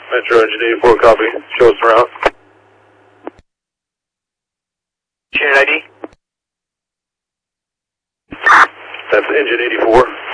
Metro Engine 84, copy. Show us around. Unit ID? That's Engine 84.